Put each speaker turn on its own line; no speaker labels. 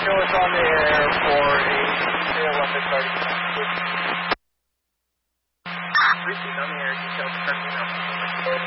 show us on the air for a Olympic starting.
Receive on the air, details starting.